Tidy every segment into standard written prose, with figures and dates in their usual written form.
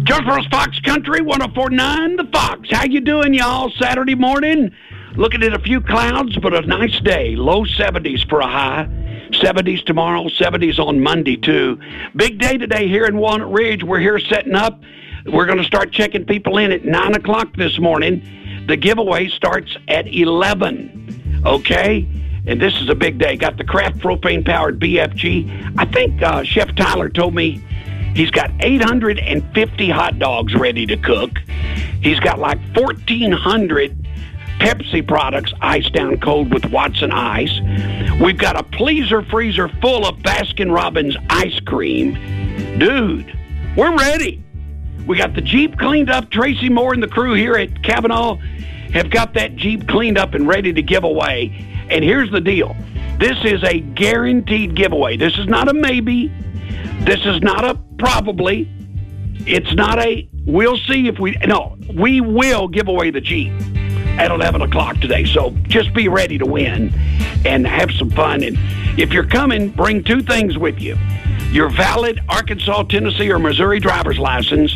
Jonesboro's Fox Country, 104.9 The Fox. How you doing, y'all? Saturday morning, looking at a few clouds, but a nice day. Low 70s for a high. 70s tomorrow, 70s on Monday, too. Big day today here in Walnut Ridge. We're here setting up. We're going to start checking people in at 9 o'clock this morning. The giveaway starts at 11, okay? And this is a big day. Got the Kraft propane-powered BFG. I think Chef Tyler told me he's got 850 hot dogs ready to cook. He's got like 1,400 Pepsi products iced down cold with Watson Ice. We've got a pleaser freezer full of Baskin-Robbins ice cream. Dude, we're ready. We got the Jeep cleaned up. Tracy Moore and the crew here at Kavanaugh have got that Jeep cleaned up and ready to give away. And here's the deal. This is a guaranteed giveaway. This is not a maybe. This is not a probably. It's not a we'll see if we... No, we will give away the Jeep at 11 o'clock today. So just be ready to win and have some fun. And if you're coming, bring two things with you. Your valid Arkansas, Tennessee, or Missouri driver's license,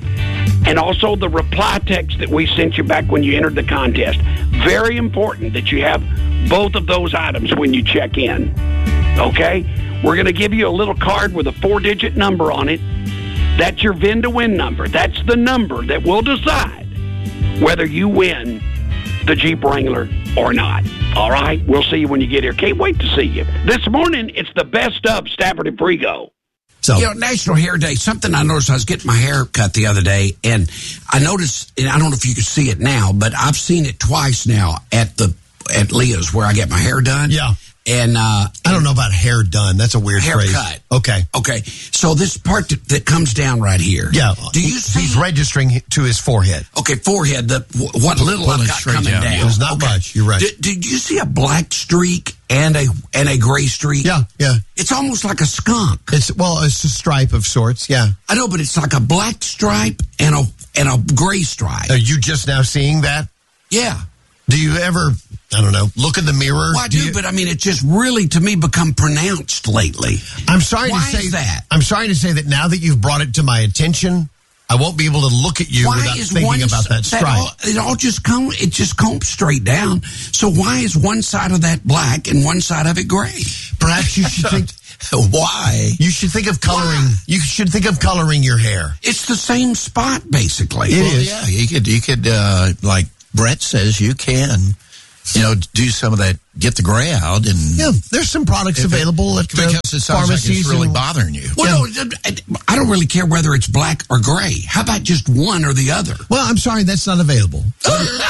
and also the reply text that we sent you back when you entered the contest. Very important that you have both of those items when you check in. Okay? We're going to give you a little card with a 4-digit number on it. That's your VIN-to-win number. That's the number that will decide whether you win the Jeep Wrangler or not. All right? We'll see you when you get here. Can't wait to see you. This morning, it's the best of Stafford and Frigo. So, National Hair Day, something I noticed, I was getting my hair cut the other day, and I noticed, and I don't know if you can see it now, but I've seen it twice now at Leah's where I get my hair done. Yeah. And I don't know about hair done. That's a weird phrase. Haircut. Okay. So this part that comes down right here. Yeah. Do you see? He's registering to his forehead. Okay, forehead. What little I've got coming down. There's not much. You're right. Did you see a black streak and a gray streak? Yeah. It's almost like a skunk. It's a stripe of sorts. Yeah. I know, but it's like a black stripe and a gray stripe. Are you just now seeing that? Yeah. Do you ever, I don't know, look in the mirror? Well, I do, but I mean, it's just really, to me, become pronounced lately. I'm sorry Why to say is that. I'm sorry to say that now that you've brought it to my attention, I won't be able to look at you without thinking about that stripe. It just combs straight down. So why is one side of that black and one side of it gray? Perhaps you should think. Why? You should think of coloring. Why? You should think of coloring your hair. It's the same spot, basically. It is. Yeah, you could like Brett says, you can, do some of that, get the gray out. And yeah, there's some products available at because it sounds like it's really bothering you. Well, no, I don't really care whether it's black or gray. How about just one or the other? Well, I'm sorry, that's not available.